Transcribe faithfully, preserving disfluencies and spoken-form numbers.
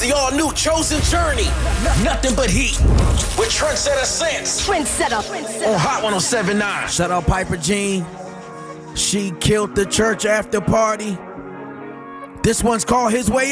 The all-new Chosen Journey. Nothing but heat. With Trendsetter Sense. Trendsetter. On Hot one oh seven point nine. Shout out Piper Jean. She killed the church after party. This one's called His Way